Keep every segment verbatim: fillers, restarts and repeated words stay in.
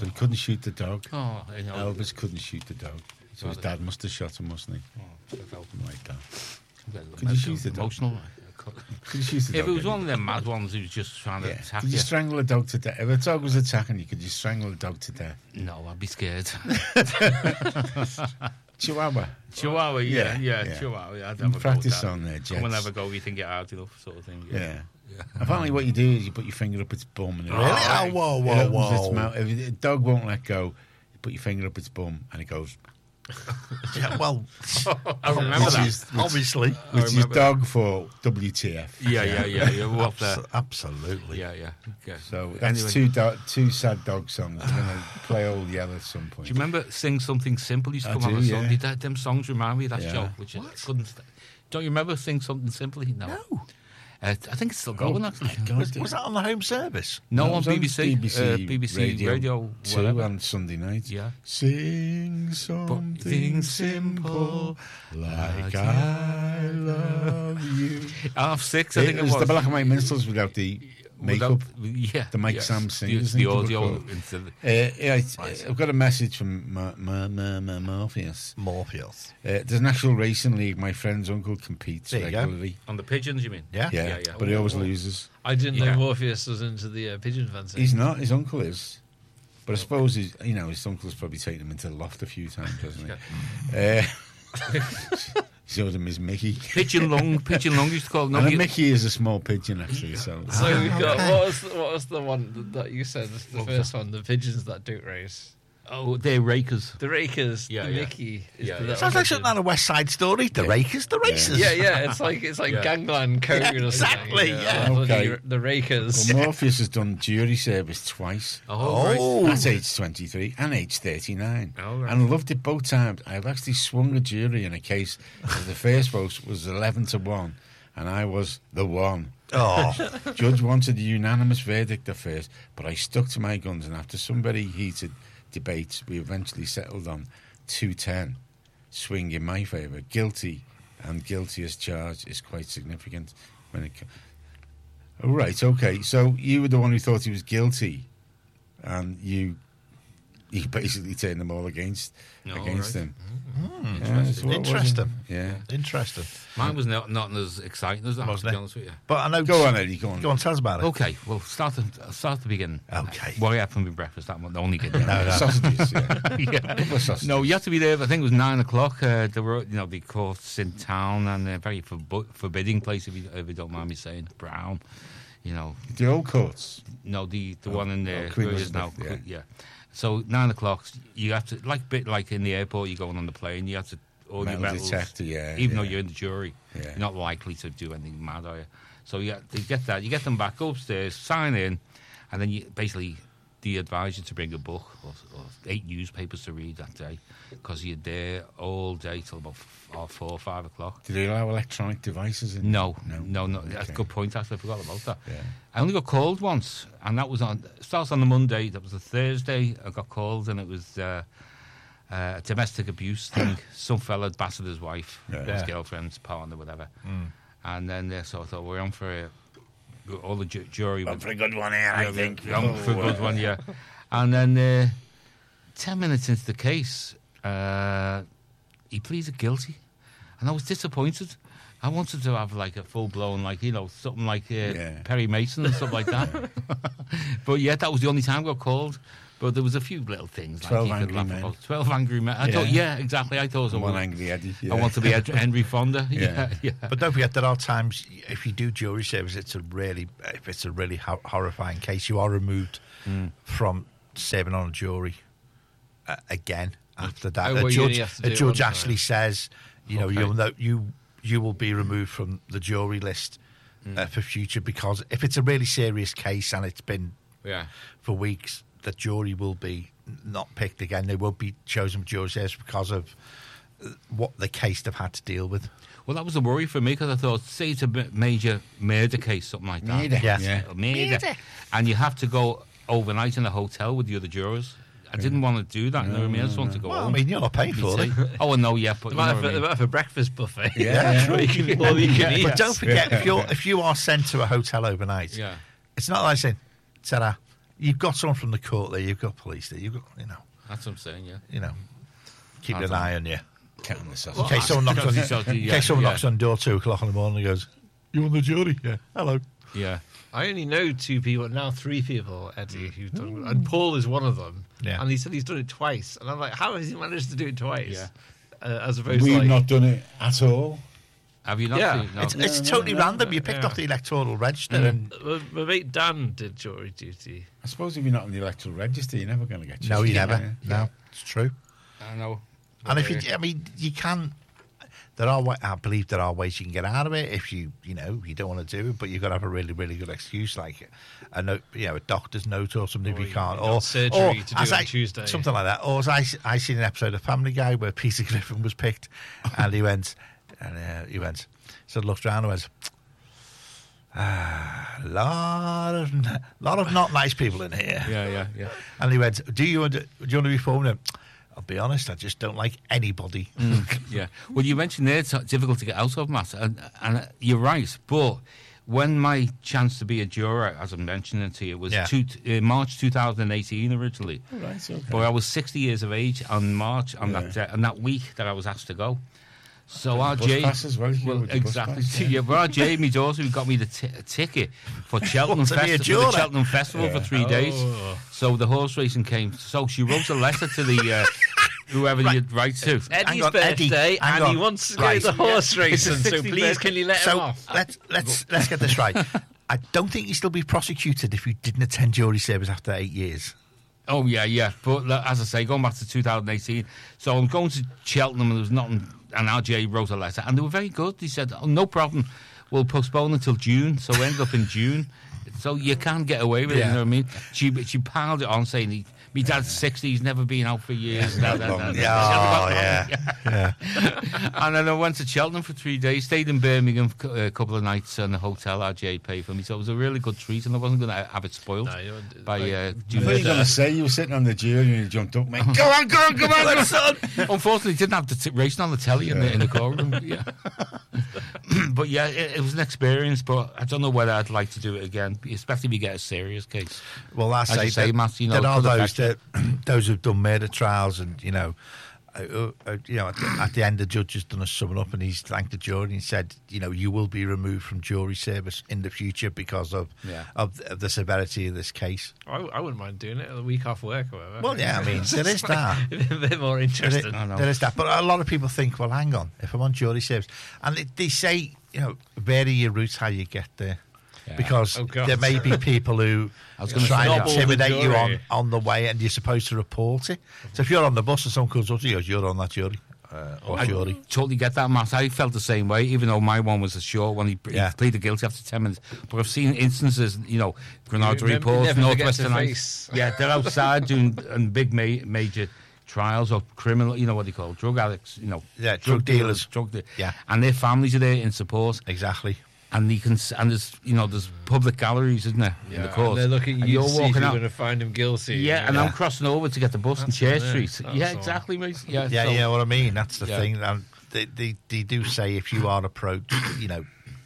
So he couldn't shoot the dog. Oh, I know. Elvis couldn't shoot the dog. So his dad must have shot him, mustn't he? Oh, I felt Something like that. Could Could you shoot the dog? Emotional. Could you shoot the If dog? it was one of them mad ones who was just trying to Yeah. attack Could you you, strangle a dog to death? If a dog was attacking you, could you strangle a dog to death? no, I'd be scared. Chihuahua. Chihuahua, yeah, Yeah, yeah, yeah. Chihuahua. I'd You never practice go with on there, that. Jets. Come and have a go, you think you're out enough, sort of thing. Yeah. Yeah. yeah. Apparently, what you do is you put your finger up its bum. And it Really? Oh, whoa, it whoa, opens its whoa. mouth. If the dog won't let go, you put your finger up its bum and it goes. Yeah, well, I remember Which that. is- which- obviously. Which is remember dog for W T F. Yeah, yeah, yeah, yeah. We're up there. Abso- absolutely. Yeah, yeah. Okay. So that's Anyway. two do- two sad dog songs. We're going to play Old Yell at some point. Do you remember Sing Something Simple used to I come on do, a Sunday? yeah. That, them songs remind me of that Yeah. show, which I couldn't. St- Don't you remember Sing Something Simply? No. No. Uh, I think it's still going, actually. God, Was, was that on the home service? No, That on was B B C. B B C, uh, B B C Radio, Radio two whatever. on Sunday night. Yeah. Sing something Something simple, simple, like like I love you. Half six, I It think it was was. the Black and White Minstrels without the makeup. Without- yeah. The Mike yes. Sam The, singers, the I think audio. they were called. Instead of, Uh, yeah, I, I've got a message from Ma- Ma- Ma- Ma- Morpheus. Morpheus. Uh, there's an actual racing league. My friend's uncle competes There you go. regularly. on the pigeons, you mean? Yeah? Yeah, Yeah, yeah. but he always loses. I didn't Yeah. know Morpheus was into the uh, pigeon fencing. He's not. His uncle is. But I suppose he's, you know, his uncle's probably taken him into the loft a few times, hasn't he? uh, showed him his Mickey. Pigeon lung, pigeon lung used to call it. And a Nobody- Mickey is a small pigeon, actually. So, So we've got okay. what was the, what was the one that- that you said? The What was first one, the pigeons that don't race. Oh, they're rakers. The Rakers, Yeah, the yeah. Mickey. Is Yeah, the yeah. little Sounds like pigeon. something out of West Side Story. The Rakers, the Racers. Yeah, yeah. It's like it's like Yeah. Gangland Code Yeah, or something. exactly, you know, yeah. bloody Okay. r- The Rakers. well, Morpheus has done jury service twice. Oh, right. Oh, At age twenty-three and age thirty-nine. Oh, right. And loved it both times. I've actually swung a jury in a case where the first vote was eleven to one, and I was the one. oh. Judge wanted a unanimous verdict at first, but I stuck to my guns, and after some very heated debates, we eventually settled on two ten, swing in my favour. Guilty, and guilty as charged is quite significant. When it, co- oh, right, okay, so you were the one who thought he was guilty, and you you basically turned them all against No, against right. him. Hmm, Yeah, so what was it? interesting. Yeah. Interesting. Mine was not, not as exciting as that, Wasn't to be it? honest with you. But I know. Go on, Eddie, go on. Go on, tell us about it. Okay, well, start at, start at the beginning. Okay. What happened with breakfast? That one, the only bit. No, no. Sausages, yeah. yeah. Couple of sausages. No, you have to be there. I think it was nine o'clock. Uh, there were, you know, the courts in town and a very forbu- forbidding place, if you, if you don't mind me saying. Brown, you know, The old courts. no, the the Oh, one in oh, there Queen where it is now. Elizabeth, yeah. Yeah. So nine o'clock, you have to like bit like in the airport. You're going on the plane. You have to all your Metal metals, detector, yeah, even though yeah. you're in the jury, Yeah. you're not likely to do anything mad, are you? So you, have to get that. You get them back upstairs, sign in, and then you basically they advise you to bring a book or, or eight newspapers to read that day because you're there all day till about f- or four or five o'clock. Do they allow electronic devices in? No, No. no, no. That's a Okay. good point. Actually, I forgot about that. Yeah. I only got called once, and that was on. It starts on the Monday. That was a Thursday. I got called, and it was uh, uh, a domestic abuse thing. Some fella had battered his wife, Yeah. his Yeah. girlfriend's partner, whatever. And then uh, so I thought we're on for a, all the ju- jury. Well, would- for a good one here, I yeah, think. we're on for a good one, yeah. And then uh, ten minutes into the case, uh, he pleaded guilty, and I was disappointed. I wanted to have like a full blown, like you know, something like uh, Yeah. Perry Mason and stuff like that. But yeah, that was the only time I got called. But there was a few little things. Twelve like you could Angry laugh Men. about. Twelve angry men. I Yeah. thought, yeah, exactly. I thought it was One a- angry Eddie. I yeah. want to be Ed- Henry Fonda. Yeah. Yeah, yeah. But don't forget there are times if you do jury service, it's a really if it's a really ho- horrifying case, you are removed from serving on a jury uh, again after that. Oh, a well, you only judge, have to do a it judge one time. actually says, you know, Okay. you'll know you you will be removed from the jury list uh, for future because if it's a really serious case and it's been yeah. for weeks, the jury will be not picked again. They won't be chosen for jury service because of uh, what the case they've had to deal with. Well, that was a worry for me because I thought, say it's a ma- major murder case, something like that. Murder, Yes. yeah. A murder. And you have to go overnight in a hotel with the other jurors. I didn't want to do that. you know what I mean? I just wanted to go Well, I home. mean, you're not paying for it. Oh, no, yeah, but They you might, know have, what I they mean? might have a breakfast buffet. Yeah, That's where you can, all you can eat. But don't forget, if you're if you are sent to a hotel overnight, Yeah. it's not like saying, "Ta-da, you've got someone from the court there. You've got police there. You've got, you know, That's what I'm saying. Yeah. you know, keep I an don't- eye on you. Counting the sausage. In case someone knocks on, Because he's- in yeah, case someone yeah. knocks on the door at two o'clock in the morning and goes, "You on the jury?" Yeah. Hello. Yeah. I only know two people, now three people, Eddie, who've done it. And Paul is one of them. Yeah. And he said he's done it twice. And I'm like, how has he managed to do it twice? Yeah. Uh, as opposed We've to like, not done it at all. Have you not? Yeah. seen- no. It's, it's no, totally no, random. You picked yeah. off the electoral register, Mm. and My, my mate Dan did jury duty. I suppose if you're not on the electoral register, you're never going to get. no, you chosen. never. No, it's true. I know. And if you, I mean, you can. There are, wa- I believe there are ways you can get out of it if you, you know, you don't want to do it, but you've got to have a really, really good excuse, like a note, you know, a doctor's note or something Or if you you- can't, you've got or surgery or to do as on I- Tuesday. something like that. Or as I, I seen an episode of Family Guy where Peter Griffin was picked, and he went, and uh, he went, so looked around and went, ah, lot of, lot of not nice people in here, Yeah, yeah, yeah. and he went, do you, want to- do you want to be formed? I'll be honest, I just don't like anybody. Yeah. Well, you mentioned there it's difficult to get out of, Matt, and, and you're right. But when my chance to be a juror, as I'm mentioning to you, was Yeah. two, uh, March two thousand eighteen originally. All right, okay. But I was sixty years of age on March on that Yeah. day, on that week that I was asked to go. So our bus Jay, pass as well, you well, with the bus exactly. pass, yeah. yeah. But our Jay, my daughter, who got me the t- ticket for Cheltenham What, to be a Festival, for juror? the Cheltenham Festival Yeah. for three days. Oh. So the horse racing came. So she wrote a letter to the uh, whoever you'd write to. Eddie's on, Eddie, birthday, hang and he on. wants to Right. go to the horse It's racing, a so sixty please birthday. can you let him So off? let's let's let's get this right. I don't think you still be prosecuted if you didn't attend jury service after eight years. Oh yeah, yeah. But uh, as I say, going back to two thousand eighteen, so I'm going to Cheltenham, and there was nothing. And R J wrote a letter, and they were very good. He said, "Oh, no problem. We'll postpone until June." So we ended up in June. So you can't get away with it. Yeah. You know what I mean? She she piled it on, saying, he, "My dad's sixty. He's never been out for years." Yeah, Da, da, long, da, da. yeah. Never got Oh, long. yeah. And then I went to Cheltenham for three days, stayed in Birmingham for a couple of nights, and the hotel R J paid for me. So it was a really good treat, and I wasn't going to have it spoiled No, you don't- by like- uh, I thought doing you were it. going to say you were sitting on the jury and you jumped up, mate. Go on, go on, come on, Let's on. Unfortunately, didn't have the t- racing on the telly in the in the courtroom. Yeah, but yeah, it, it was an experience. But I don't know whether I'd like to do it again, especially if you get a serious case. Well, I As say, you say, that, Matt, you know, there are for the those fact- that those who've done murder trials, and you know, uh, uh, you know, at the, at the end, the judge has done a summing up, and he's thanked the jury and he said, you know, you will be removed from jury service in the future because of Yeah. of, of the severity of this case. I, I wouldn't mind doing it a week off work or whatever. Well, yeah, I mean, there is that. a bit more There interesting. is, I know. there is that, but a lot of people think, well, hang on, if I'm on jury service, and they, they say, you know, vary your routes how you get there, Yeah. because Oh, God. there may be people who I was gonna try say and that. intimidate you on, Jury. on the way, and you're supposed to report it. So if you're on the bus and someone comes up to you, goes, you're on that jury, uh, or I jury. totally get that, Matt. I felt the same way, even though my one was a short one. He, Yeah. he pleaded guilty after ten minutes. But I've seen instances, you know, Granada You Reports, never forget Northwest to Tonight. face. Yeah, they're outside doing and big ma- major trials of criminal, you know what they call drug addicts, you know, Yeah, drug dealers. drug de- Yeah. and their families are there in support. Exactly. And you can, s- and there's, you know, there's public galleries, isn't there, in the Yeah, court? and they're looking at And you you're to see if walking you're out. going to find him guilty. Yeah, and Yeah. I'm crossing over to get the bus in That's Chair it, yeah. Street. That's Yeah, all. exactly, mate. Yeah, Yeah, so- you know what I mean? That's the Yeah. thing. And they, they, they do say if you are approached, you know,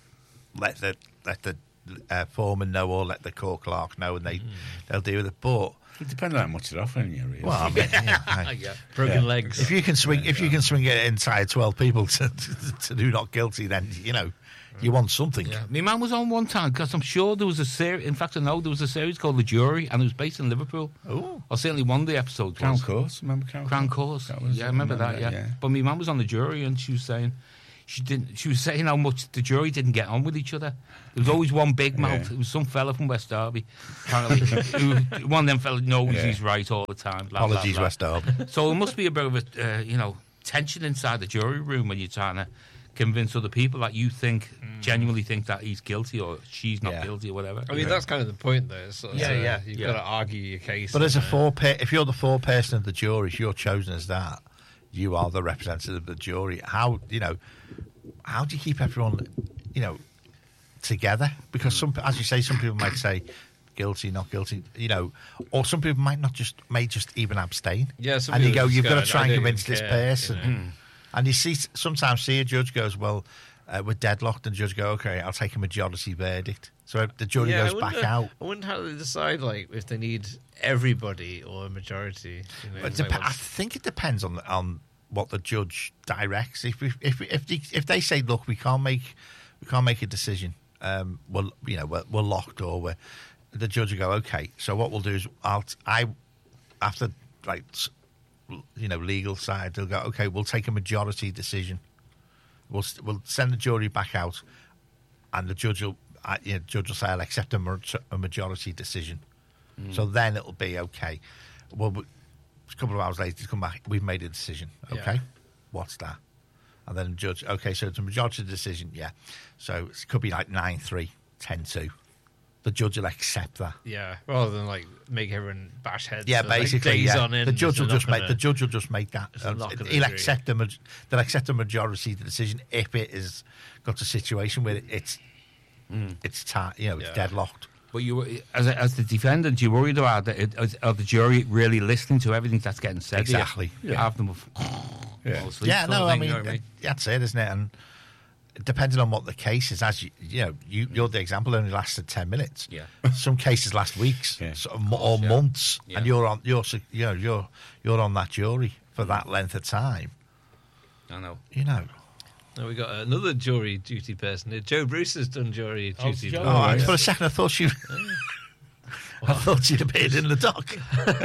let the let the uh, foreman know or let the court clerk know, and they they'll deal with it. But It depends on how much they're offering you, really. well, I mean, yeah, I- yeah. broken Yeah. legs. if you can swing, if you can swing it inside twelve people to, to, to do not guilty, then you know you want something. Yeah, my man was on one time because I'm sure there was a series. In fact, I know there was a series called The Jury, and it was based in Liverpool. Oh, Or certainly one of the episodes Crown was. Course, remember Crown, Crown Course. That was- Yeah, I remember that. Yeah. yeah. But my mum was on the jury, and she was saying she didn't. She was saying how much the jury didn't get on with each other. There was always one big mouth. Yeah. It was some fella from West Derby, apparently. who, one of them fellas knows Yeah. he's right all the time. Blah, blah, apologies, blah. West Derby. So it must be a bit of a, uh, you know, tension inside the jury room when you're trying to convince other people that you think, genuinely think that he's guilty or she's not Yeah. guilty or whatever. I mean, that's kind of the point, though. So, Yeah, so yeah. You've Yeah. got to argue your case. But as a and, uh, four, pe- if you're the four person of the jury, if you're chosen as that, you are the representative of the jury. How you know? How do you keep everyone, you know, together? Because some, as you say, some people might say guilty, not guilty, you know, or some people might not just may just even abstain. Yeah, some and you people go, just you've go, got "I to try and don't convince even this care," person. you know. And you see, sometimes see a judge goes, well, uh, we're deadlocked, and the judge go, okay, I'll take a majority verdict. So if the jury Yeah, I goes back wonder- out. I wonder how they decide, like, if they need everybody or a majority. You know, But it's like, dep- I what's- think it depends on on what the judge directs. If if if if they, if they say, look, we can't make we can't make a decision, um, well, you know, we're, we're locked, or we're, the judge will go, okay. So what we'll do is, I'll I after like s- you know legal side, they'll go, okay, we'll take a majority decision. We'll s- we'll send the jury back out, and the judge will uh, you know, judge will say, I'll accept a, ma- a majority decision. So then it'll be okay. Well, we- a couple of hours later, to come back, we've made a decision. Okay, Yeah. what's that? And then the judge, okay, so it's a majority decision, yeah. So it could be like nine three, ten two. The judge will accept that. yeah, rather than like make everyone bash heads. Yeah, for, like, basically, days yeah. on end, the judge they're will not just make gonna- the judge will just make that. They're not gonna He'll agree. accept the maj- they'll accept the majority of the decision if it is got a situation where it's it's ta- you know it's Yeah. deadlocked. But you, were- as a, as the defendant, you worried about that? It, is- are the jury really listening to everything that's getting said? Exactly. You Yeah. have them. Yeah. fall asleep Yeah, sort no, of I thing, mean, you know what I mean? that's it, isn't it? And depending on what the case is, as you, you know, you, you're the example only lasted ten minutes. Yeah. Some cases last weeks, Yeah. sort of mo- or yeah. months, Yeah. and you're on, you're, s- you know, you're you're on that jury for that length of time. I know. You know. Now we got another jury duty person here. Joe Bruce has done jury Oh, duty. Joe. Oh, Oh, I- yeah. for a second, I thought you. I thought she'd appeared in the dock.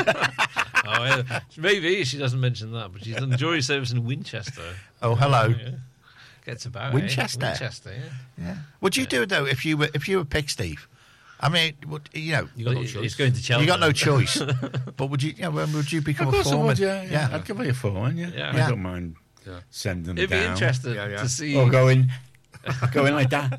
Oh, yeah. Maybe she doesn't mention that, but she's done jury service in Winchester. Oh, hello. Yeah. Gets about Winchester? Eh? Winchester, yeah. Yeah. Would you do it though if you were if you were Pick Steve? I mean, would, you know, You got no Well, choice. He's going to Cheltenham. you got no choice. But would you? You know, when would you become Of a course I foreman? would, yeah, yeah. yeah. I'd give you a phone, yeah. Yeah. I Yeah. don't mind Yeah. sending them It'd be down. interesting Yeah, yeah. to see. Or going, going like that.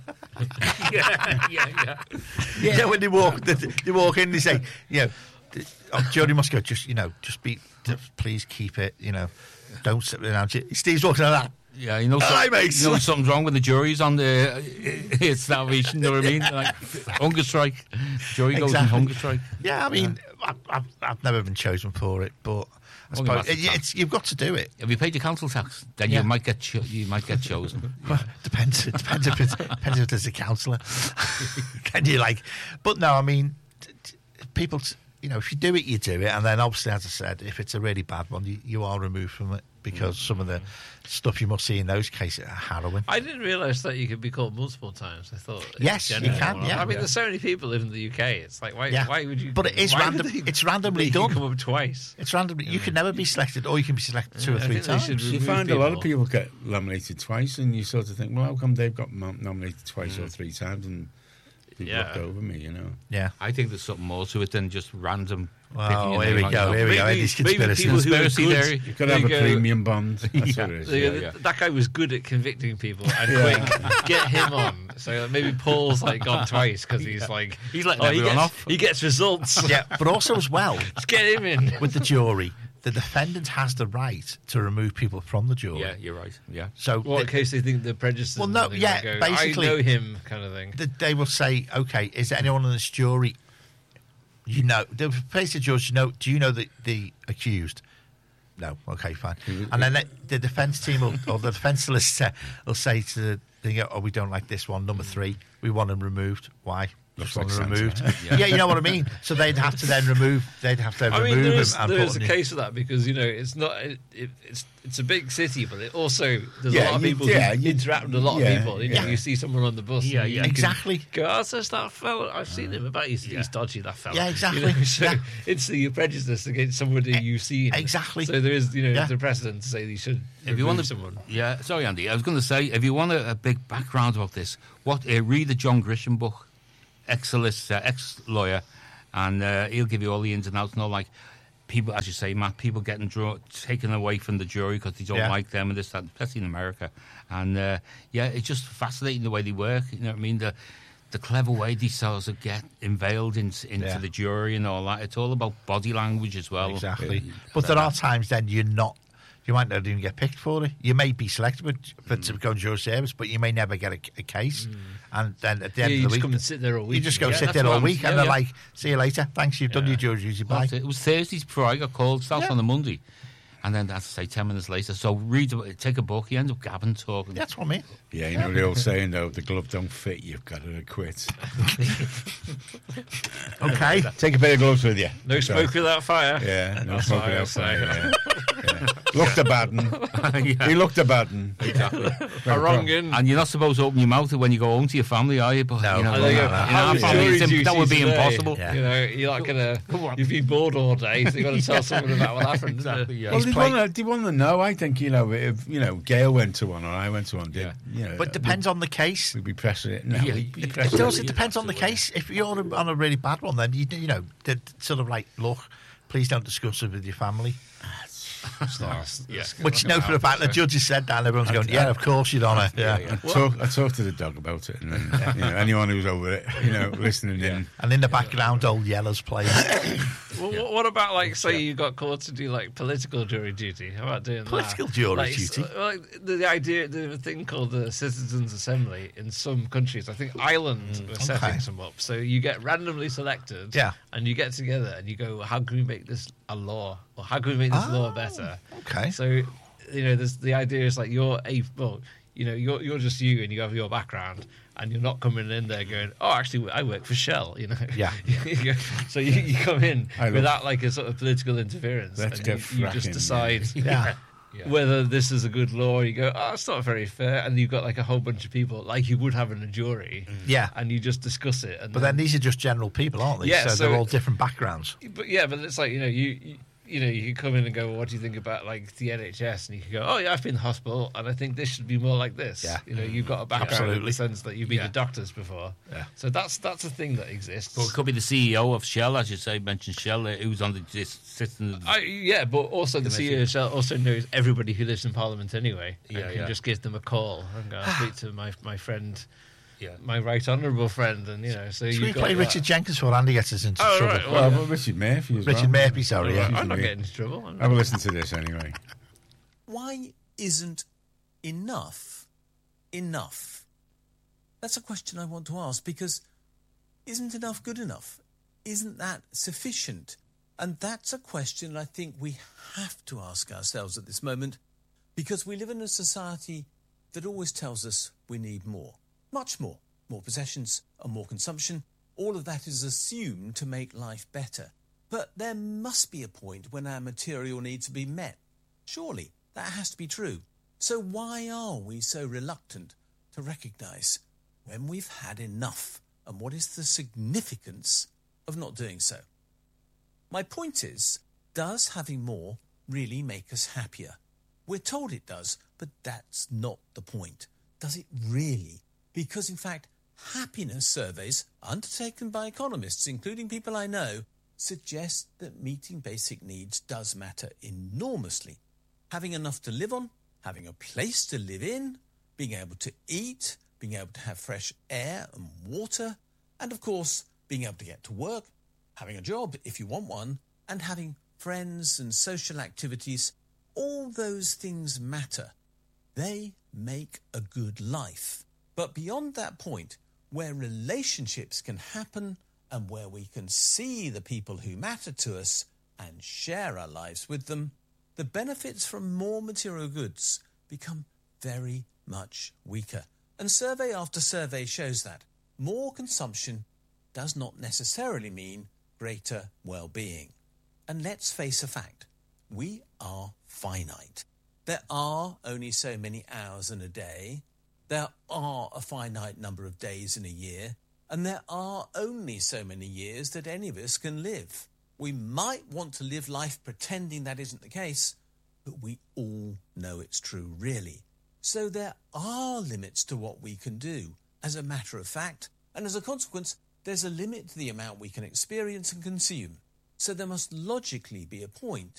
yeah, yeah, yeah. Yeah, when they walk, they, they walk in, they say, you know, oh, Jodie must go. Just you know, just be, just please keep it. You know, don't sit around. Steve's walking like that. Yeah, you know, Aye, some, mate. you know something's wrong with the juries on the uh, starvation. You know what I mean? Like hunger strike. Jury goes on Exactly. hunger strike. Yeah, I mean, I, I've, I've never been chosen for it, but I Only suppose massive it, tax. it's, you've got to do it. If you paid your council tax, then Yeah. you might get cho- you might get chosen. Well, depends. It depends if it's depends if there's a counsellor. Can you like? But no, I mean, t- t- people. t- You know, if you do it, you do it, and then obviously, as I said, if it's a really bad one, you, you are removed from it because some of the stuff you must see in those cases are harrowing. I didn't realise that you could be called multiple times. I thought. it Yes, was you generally can, one. yeah. I mean, Yeah. there's so many people live in the U K. It's like, why? Yeah. Why would you? But it is why random. would they It's randomly make you done. come up twice. It's randomly. You can never be selected, or you can be selected two Yeah, or I three think they times. should You remove find a lot of people. people get nominated twice, and you sort of think, well, how come they've got mo- nominated twice or three times and they've Yeah. looked over me, you know? Yeah. I think there's something more to it than just random. picking Oh, your here name we out, go. you know. Here we go. Maybe- These maybe conspiracies. people who are Conspiracy good- theory. You've got to There have you a go. premium bond. That's what it is. So, Yeah. yeah, yeah. That guy was good at convicting people, and quick, get him on. So maybe Paul's like gone twice because he's like, He's letting oh, he everyone gets, off. He gets results. Yeah, but also as well Just get him in. with the jury, the defendant has the right to remove people from the jury. Yeah, you're right. Yeah. So What in the- case they think they're prejudiced? Well, no, and they yeah, go, basically- I know him, kind of thing. the, they will say, okay, is there anyone on this jury? You know, they'll face the judge. You know, do you know the, the accused? No. Okay, fine. And then the, the defence team will, or the defence solicitor will say to the thing, "Oh, we don't like this one. Number three, we want him removed. Why? Looks Just want like him Santa. removed. Yeah. Yeah. You know what I mean. So they'd have to then remove. They'd have to I mean, remove there him is, and there put is a him- case for that because you know it's not it, it, it's it's a big city, but it also there's a Yeah, lot of you- people yeah, who you- interact with a lot yeah, of people. You know, yeah. you see someone on the bus, Yeah, and you yeah. can Exactly. Go, oh, that's that fella. I've seen him about. He's, Yeah. he's dodgy. That fella. Yeah, exactly. You know, so Yeah. instantly you're prejudiced against somebody you've seen. exactly. So there is, you know, Yeah. the precedent to say you should If you remove want to, someone. yeah. Sorry, Andy. I was going to say, if you want a, a big background about this, what uh, read the John Grisham book, ex-solicitor, ex-lawyer, and uh, he'll give you all the ins and outs and all. Like people, as you say, Matt, people getting draw, taken away from the jury because they don't Yeah. like them and this, that, especially in America. And uh, yeah, it's just fascinating the way they work. You know what I mean? The the clever way these sort of get unveiled in, into Yeah. the jury and all that. It's all about body language as well. Exactly. Uh, But there are times then you're not. You might not even get picked for it. You may be selected for, for Mm. to go to your service, but you may never get a, a case. And then at the Yeah, end you of just the come week, and sit there all week. you just go Yeah, sit that's there what all I'm- week, yeah, and they're yeah. like, "See you later. Thanks, you've done Yeah. your jury duty. Bye." That's it. It was Thursdays before I got called. Starts Yeah. on a Monday. And then, as I say, ten minutes later, so read, take a book, you end up gabbing, talking. That's what I mean. Yeah, you know the old saying though, if the glove don't fit, you've got to quit. Okay. Take a pair of gloves with you. No smoke without fire. Yeah, no That's smoke what I without always say. fire. Yeah. Yeah. Looked a bad one. Yeah. He looked a bad one. Exactly. A wrong in. And you're not supposed to open your mouth when you go home to your family, are you? But, No. you know, And they go, in our "How was family, jury it's im- duty that would be today?" impossible. Yeah. You know, you're not gonna. Go on. You've been bored all day, so you got to tell someone about what happened. isn't it? Exactly, yeah. Well, He's they played- want, to, they want to know. I think, you know, if, you know, Gail went to one or I went to one, did, Yeah. you know, But it depends on the case. we'd be pressing it. No, Yeah, we'd be it It pressing does. it. It depends on the case. If you're on a, on a really bad one, then you you know, they'd sort of like, look, please don't discuss it with your family. Yeah. Which, no, for the fact the judge has said that, and everyone's going, yeah, of course, Your Honour. Yeah. Yeah, I talk, I talked to the dog about it, and then, you know, anyone who's over it, you know, listening in. And in the background, old Yellow's playing. Well, what- what about like say you got called to do like political jury duty? How about doing Political that? jury like, duty? s- Like the, the idea, the thing called the Citizens Assembly in some countries. I think Ireland were setting okay. some up. So you get randomly selected, Yeah. and you get together and you go, how can we make this a law, or how can we make this law Oh, better? okay. So you know, there's the idea is like you're a well, you know, you're you're just you and you have your background. And you're not coming in there going, oh, actually, I work for Shell, you know. Yeah. So you, you come in I love- without like a sort of political interference, Let's and get you, you just fracking, decide Yeah. Yeah. whether this is a good law. You go, oh, it's not very fair, and you've got like a whole bunch of people like you would have in a jury, Yeah. and you just discuss it. And But then these are just general people, aren't they? Yeah, so, so- they're all different backgrounds. but yeah, but it's like you know you. you you know, you can come in and go, well, what do you think about, like, the N H S? And you can go, oh, yeah, I've been in the hospital, and I think this should be more like this. Yeah. You know, you've got a background in Absolutely. the sense that you've been Yeah. to doctors before. Yeah. So that's that's a thing that exists. Well, it could be the C E O of Shell, as you say, mentioned Shell, uh, who's on the this system. I, yeah, but also the C E O shall also knows everybody who lives in Parliament anyway, and Yeah, can yeah. just give them a call and go, I'll speak to my my friend, Yeah. my right honourable friend, and you know. So Should you we play Richard Jenkins before Andy gets us into Oh, trouble? right, Well, well, but Richard Murphy as Richard well. Murphy, sorry, yeah. I'm not me. getting into trouble. I'm Have a listen to this anyway. Why isn't enough enough? That's a question I want to ask, because isn't enough good enough? Isn't that sufficient? And that's a question I think we have to ask ourselves at this moment, because we live in a society that always tells us we need more, much more, more possessions and more consumption. All of that is assumed to make life better. But there must be a point when our material needs to be met. Surely that has to be true. So why are we so reluctant to recognise when we've had enough, and what is the significance of not doing so? My point is, does having more really make us happier? We're told it does, but that's not the point. Does it really? Because in fact, happiness surveys undertaken by economists, including people I know, suggest that meeting basic needs does matter enormously. Having enough to live on, having a place to live in, being able to eat, being able to have fresh air and water, and of course, being able to get to work, having a job if you want one, and having friends and social activities, all those things matter. They make a good life. But beyond that point, where relationships can happen and where we can see the people who matter to us and share our lives with them, the benefits from more material goods become very much weaker. And survey after survey shows that more consumption does not necessarily mean greater well-being. And let's face a fact, we are finite. There are only so many hours in a day. There are a finite number of days in a year, and there are only so many years that any of us can live. We might want to live life pretending that isn't the case, but we all know it's true, really. So there are limits to what we can do, as a matter of fact, and as a consequence, there's a limit to the amount we can experience and consume. So there must logically be a point